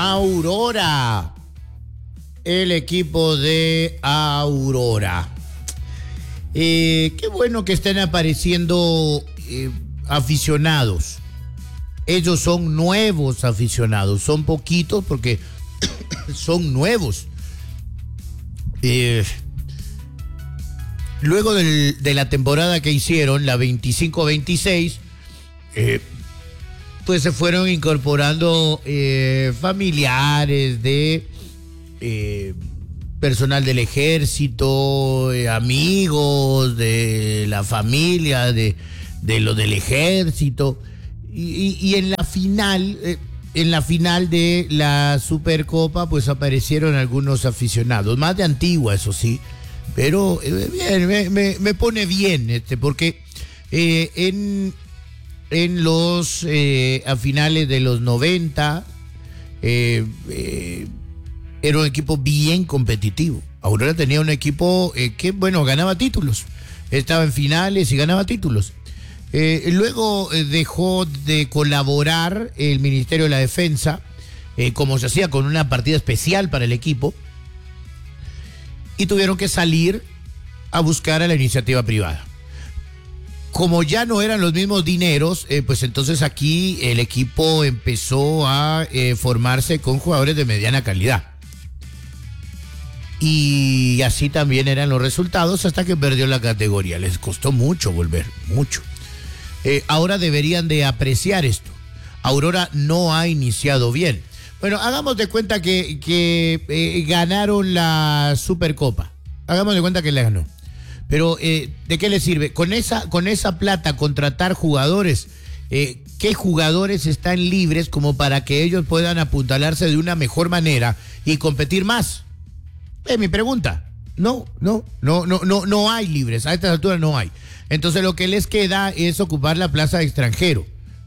Aurora. El equipo de Aurora. Qué bueno que estén apareciendo aficionados. Ellos son nuevos aficionados. Son poquitos porque son nuevos. Luego de la temporada que hicieron, la 25-26, pues se fueron incorporando familiares de personal del ejército, amigos de la familia de los del ejército, y en la final de la Supercopa pues aparecieron algunos aficionados, más de antigua, eso sí, pero bien, me pone bien porque en los a finales de los 90 era un equipo bien competitivo. Aurora tenía un equipo que, bueno, ganaba títulos. Estaba en finales y ganaba títulos. Luego dejó de colaborar el Ministerio de la Defensa, como se hacía con una partida especial para el equipo, y tuvieron que salir a buscar a la iniciativa privada. Como ya no eran los mismos dineros, pues entonces aquí el equipo empezó a formarse con jugadores de mediana calidad. Y así también eran los resultados hasta que perdió la categoría. Les costó mucho volver, mucho. Ahora deberían de apreciar esto. Aurora no ha iniciado bien. Bueno, hagamos de cuenta que ganaron la Supercopa. Hagamos de cuenta que la ganó. Pero, ¿de qué le sirve? Con esa plata contratar jugadores. ¿Qué jugadores están libres como para que ellos puedan apuntalarse de una mejor manera y competir más? Es mi pregunta. No hay libres. A estas alturas no hay. Entonces lo que les queda es ocupar la plaza de extranjero.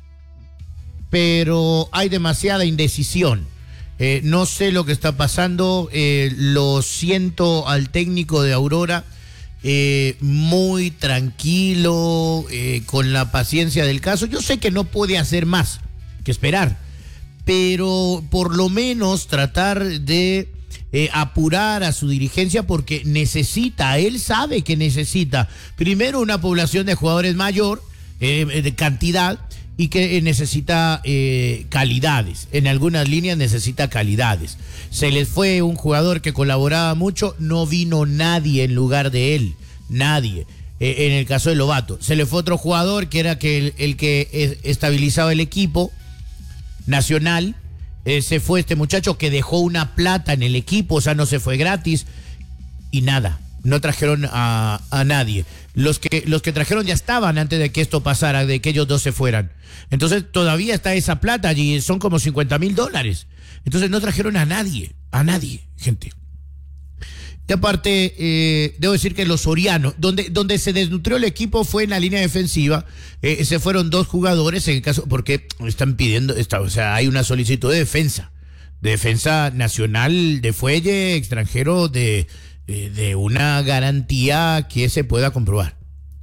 Pero hay demasiada indecisión. No sé lo que está pasando. Lo siento al técnico de Aurora. Muy tranquilo, con la paciencia del caso. Yo sé que no puede hacer más que esperar, pero por lo menos tratar de apurar a su dirigencia, porque él sabe que necesita primero una población de jugadores mayor, de cantidad, y que necesita calidades. En algunas líneas necesita calidades. Se les fue un jugador que colaboraba mucho, no vino nadie en lugar de él, nadie. En el caso de Lobato, se le fue otro jugador que era el que estabilizaba el equipo nacional. Se fue este muchacho que dejó una plata en el equipo, o sea, no se fue gratis, y nada, no trajeron a nadie. Los que trajeron ya estaban antes de que esto pasara, de que ellos dos se fueran. Entonces todavía está esa plata allí, son como $50,000. Entonces no trajeron a nadie, gente. Y aparte, debo decir que los Soriano, donde se desnutrió el equipo fue en la línea defensiva. Se fueron 2 jugadores en el caso, porque están pidiendo, o sea, hay una solicitud de defensa nacional de fuelle, extranjero de una garantía que se pueda comprobar.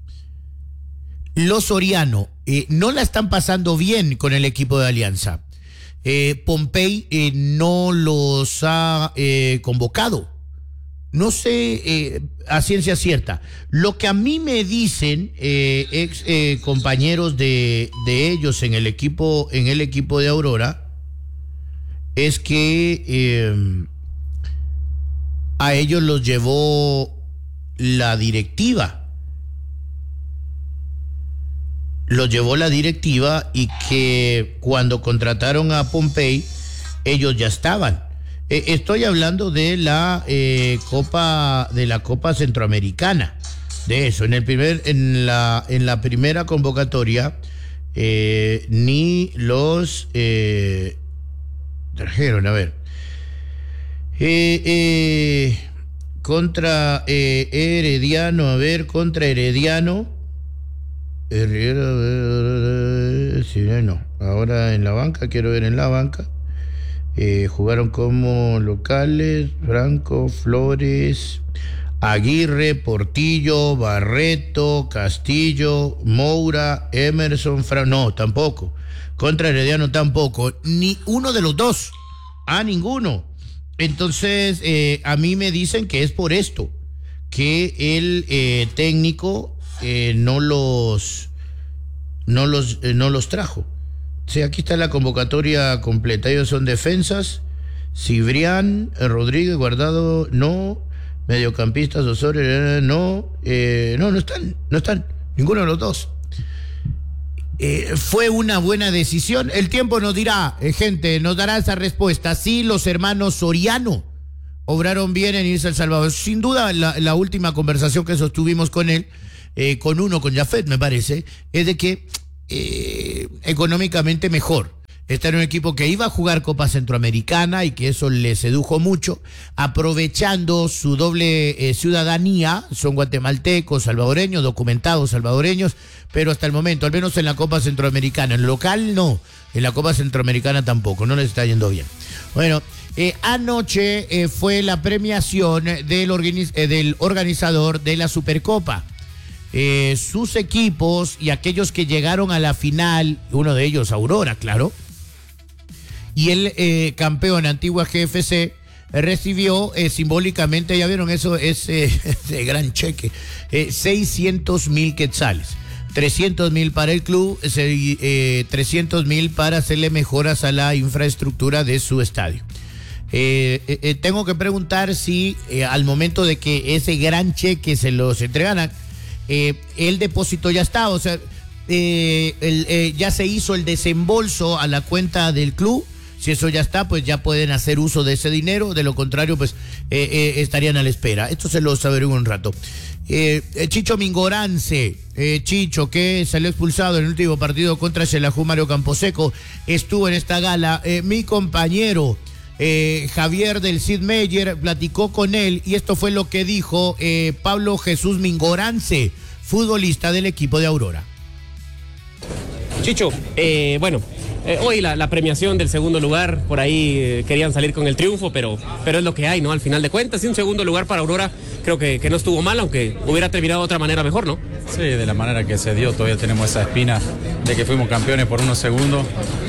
Los Soriano no la están pasando bien con el equipo de Alianza. Pompey no los ha convocado. No sé a ciencia cierta. Lo que a mí me dicen compañeros de ellos en el equipo de Aurora es que a ellos los llevó la directiva. Los llevó la directiva, y que cuando contrataron a Pompey ellos ya estaban. Estoy hablando de la Copa Centroamericana. De eso, en la primera convocatoria ni los trajeron, a ver. Contra Herediano, contra Herediano. No, ahora en la banca, quiero ver en la banca. Jugaron como locales Franco, Flores, Aguirre, Portillo, Barreto, Castillo, Moura, Emerson, no, tampoco. Contra Herediano tampoco, ni uno de los dos. A ninguno. Entonces, a mí me dicen que es por esto, que el técnico no los trajo. Sí, aquí está la convocatoria completa. Ellos son defensas: Cibrián, Rodríguez, Guardado, no. Mediocampistas, Osorio, no. No están. Ninguno de los dos. ¿Fue una buena decisión? El tiempo nos dirá, gente, nos dará esa respuesta. Sí, los hermanos Soriano obraron bien en irse a El Salvador. Sin duda, la última conversación que sostuvimos con él, con Jafet, me parece, es de que económicamente mejor. Está en un equipo que iba a jugar Copa Centroamericana y que eso le sedujo mucho, aprovechando su doble ciudadanía. Son guatemaltecos, salvadoreños, documentados salvadoreños, pero hasta el momento, al menos en la Copa Centroamericana, en local no, en la Copa Centroamericana tampoco, no les está yendo bien. Bueno, anoche fue la premiación del organizador de la Supercopa. Sus equipos y aquellos que llegaron a la final, uno de ellos Aurora, claro, y el campeón Antigua GFC recibió simbólicamente, ya vieron eso, ese gran cheque, 600,000 quetzales, 300,000 para el club, 300,000 para hacerle mejoras a la infraestructura de su estadio. Tengo que preguntar si al momento de que ese gran cheque se los entregaran, el depósito ya está, o sea, ya se hizo el desembolso a la cuenta del club. Si eso ya está, pues ya pueden hacer uso de ese dinero. De lo contrario, pues estarían a la espera. Esto se lo sabré en un rato. Chicho Mingorance, Chicho, que salió expulsado en el último partido contra Xelajú Mario Camposeco, estuvo en esta gala. Mi compañero Javier del Cid Meyer platicó con él y esto fue lo que dijo Pablo Jesús Mingorance, futbolista del equipo de Aurora. Chicho, hoy la premiación del segundo lugar, por ahí querían salir con el triunfo, pero es lo que hay, ¿no? Al final de cuentas, y un segundo lugar para Aurora creo que no estuvo mal, aunque hubiera terminado de otra manera mejor, ¿no? Sí, de la manera que se dio, todavía tenemos esa espina de que fuimos campeones por unos segundos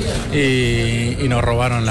y nos robaron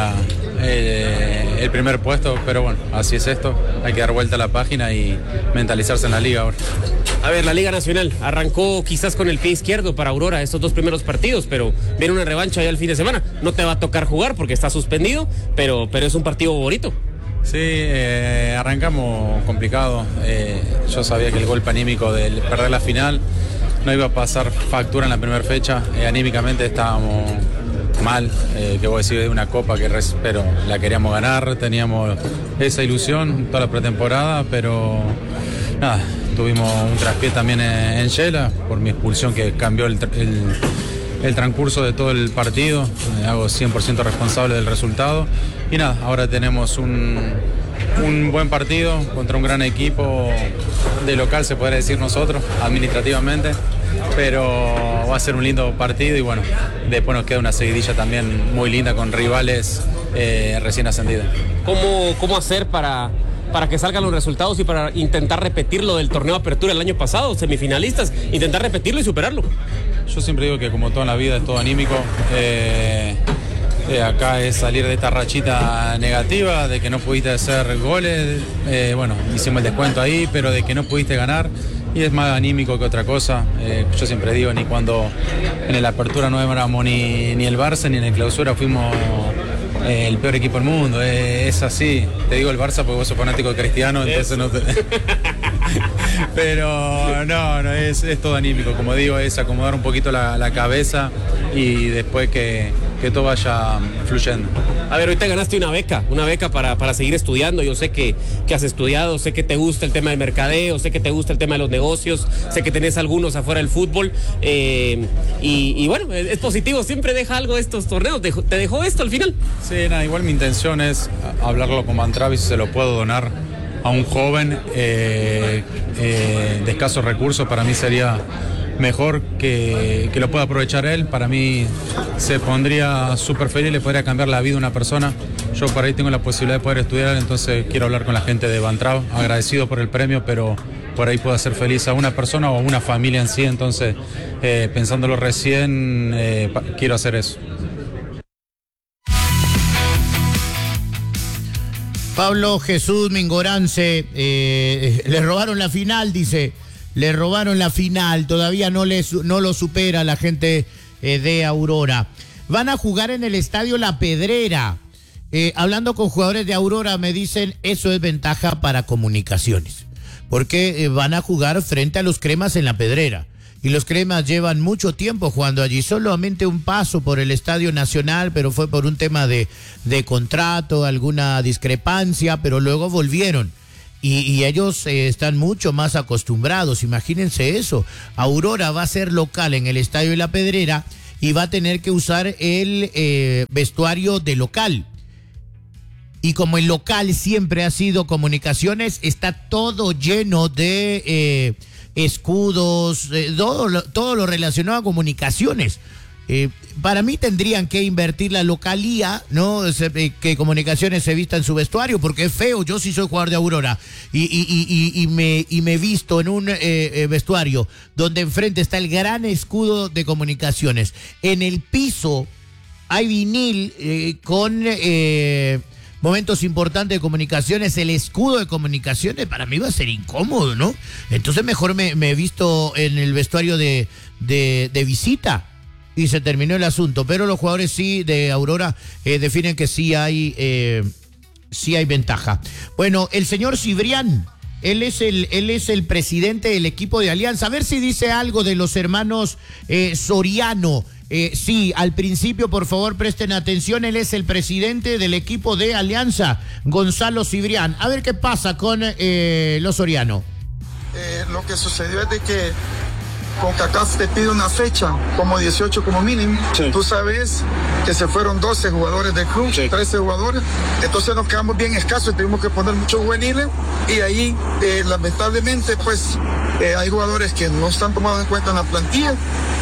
el primer puesto, pero bueno, así es esto, hay que dar vuelta a la página y mentalizarse en la liga ahora. A ver, la Liga Nacional arrancó quizás con el pie izquierdo para Aurora estos dos primeros partidos, pero viene una revancha ya el fin de semana. No te va a tocar jugar porque está suspendido, pero es un partido bonito. Sí, arrancamos complicado. Yo sabía que el golpe anímico de perder la final no iba a pasar factura en la primera fecha. Anímicamente estábamos mal, que voy a decir, de una copa pero la queríamos ganar, teníamos esa ilusión toda la pretemporada, pero nada. Tuvimos un traspié también en Xela por mi expulsión que cambió el transcurso de todo el partido. Hago 100% responsable del resultado. Y nada, ahora tenemos un buen partido contra un gran equipo de local, se podría decir nosotros, administrativamente. Pero va a ser un lindo partido y bueno, después nos queda una seguidilla también muy linda con rivales recién ascendidos. ¿Cómo hacer para que salgan los resultados y para intentar repetir lo del torneo Apertura el año pasado, semifinalistas, intentar repetirlo y superarlo? Yo siempre digo que como toda la vida es todo anímico, acá es salir de esta rachita negativa, de que no pudiste hacer goles, bueno, hicimos el descuento ahí, pero de que no pudiste ganar, y es más anímico que otra cosa. Yo siempre digo, ni cuando en el Apertura no éramos ni el Barça ni en el Clausura fuimos el peor equipo del mundo, es así. Te digo el Barça porque vos sos fanático de Cristiano, entonces no te... Pero no, es todo anímico, como digo, es acomodar un poquito la cabeza y después que todo vaya fluyendo. A ver, hoy te ganaste una beca para seguir estudiando. Yo sé que has estudiado, sé que te gusta el tema del mercadeo, sé que te gusta el tema de los negocios, sé que tenés algunos afuera del fútbol, y bueno, es positivo, siempre deja algo estos torneos. ¿Te dejó esto al final? Sí, nada, igual mi intención es hablarlo con Bantravi si se lo puedo donar a un joven de escasos recursos. Para mí sería mejor que lo pueda aprovechar él. Para mí se pondría súper feliz, le podría cambiar la vida a una persona. Yo por ahí tengo la posibilidad de poder estudiar, entonces quiero hablar con la gente de Bantrav, agradecido por el premio, pero por ahí puedo hacer feliz a una persona o a una familia en sí, entonces pensándolo recién, quiero hacer eso. Pablo Jesús Mingorance, le robaron la final, dice. Le robaron la final, todavía no lo supera la gente de Aurora. Van a jugar en el estadio La Pedrera. Hablando con jugadores de Aurora me dicen, eso es ventaja para Comunicaciones, porque van a jugar frente a los Cremas en La Pedrera. Y los Cremas llevan mucho tiempo jugando allí, solamente un paso por el Estadio Nacional, pero fue por un tema de contrato, alguna discrepancia, pero luego volvieron. Y ellos están mucho más acostumbrados, imagínense eso. Aurora va a ser local en el Estadio de La Pedrera y va a tener que usar el vestuario de local. Y como el local siempre ha sido Comunicaciones, está todo lleno de escudos, todo lo relacionado a Comunicaciones. Para mí tendrían que invertir la localía, ¿no? Que Comunicaciones se vista en su vestuario, porque es feo. Yo sí soy jugador de Aurora y me he visto en un vestuario donde enfrente está el gran escudo de Comunicaciones. En el piso hay vinil con momentos importantes de Comunicaciones. El escudo de Comunicaciones para mí va a ser incómodo, ¿no? Entonces mejor me he visto en el vestuario de visita. Y se terminó el asunto, pero los jugadores sí de Aurora definen que sí hay ventaja. Bueno, el señor Cibrián, él es el presidente del equipo de Alianza. A ver si dice algo de los hermanos Soriano. Sí, al principio, por favor, presten atención. Él es el presidente del equipo de Alianza, Gonzalo Cibrián. A ver qué pasa con los Soriano. Lo que sucedió es de que CONCACAF te pide una fecha, como 18 como mínimo. Sí. Tú sabes que se fueron 12 jugadores del club, sí. 13 jugadores. Entonces nos quedamos bien escasos y tuvimos que poner muchos juveniles. Y ahí, lamentablemente, pues, hay jugadores que no están tomados en cuenta en la plantilla.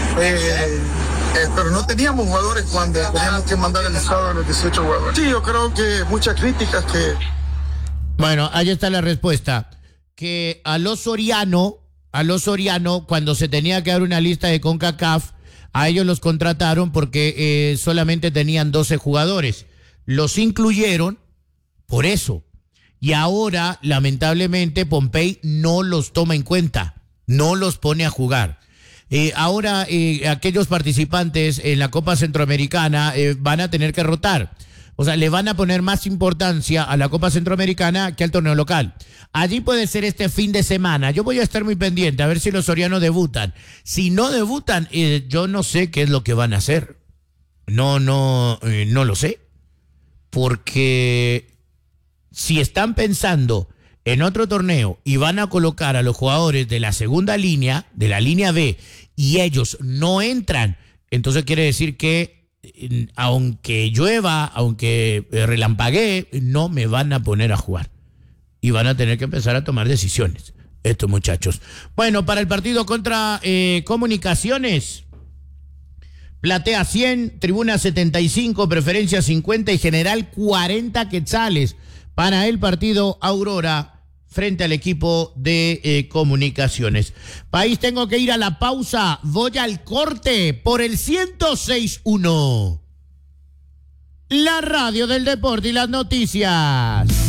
Pero no teníamos jugadores cuando teníamos que mandar el listado de los 18 jugadores. Sí, yo creo que muchas críticas que... Bueno, ahí está la respuesta. Que a los Soriano, cuando se tenía que dar una lista de CONCACAF, a ellos los contrataron porque solamente tenían 12 jugadores. Los incluyeron por eso. Y ahora, lamentablemente, Pompey no los toma en cuenta, no los pone a jugar. Ahora, aquellos participantes en la Copa Centroamericana van a tener que rotar. O sea, le van a poner más importancia a la Copa Centroamericana que al torneo local. Allí puede ser este fin de semana. Yo voy a estar muy pendiente a ver si los sorianos debutan. Si no debutan, yo no sé qué es lo que van a hacer. No lo sé. Porque si están pensando en otro torneo y van a colocar a los jugadores de la segunda línea, de la línea B, y ellos no entran, entonces quiere decir que aunque llueva, aunque relampaguee, no me van a poner a jugar. Y van a tener que empezar a tomar decisiones estos muchachos. Bueno, para el partido contra Comunicaciones, platea 100, tribuna 75, preferencia 50 y general 40 quetzales para el partido Aurora frente al equipo de Comunicaciones. País, tengo que ir a la pausa. Voy al corte por el 106.1. La radio del deporte y las noticias.